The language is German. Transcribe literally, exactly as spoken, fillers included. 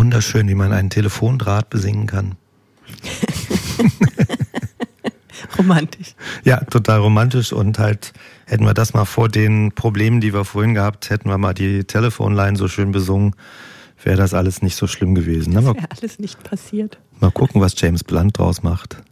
wunderschön, wie man einen Telefondraht besingen kann. Romantisch. Ja, total romantisch und halt hätten wir das mal vor den Problemen, die wir vorhin gehabt, hätten wir mal die Telefonline so schön besungen, wäre das alles nicht so schlimm gewesen. Das wäre alles nicht passiert. Mal gucken, was James Blunt draus macht.